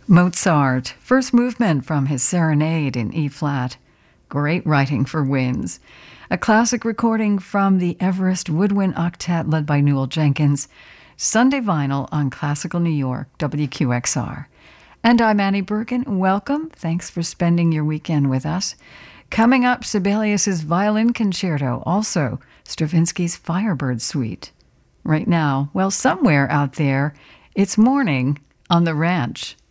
Mozart, first movement from his Serenade in E-flat. Great writing for winds. A classic recording from the Everest Woodwind Octet led by Newell Jenkins. Sunday Vinyl on Classical New York, WQXR. And I'm Annie Bergen. Welcome. Thanks for spending your weekend with us. Coming up, Sibelius's Violin Concerto, also Stravinsky's Firebird Suite. Right now, well, somewhere out there, it's morning on the ranch.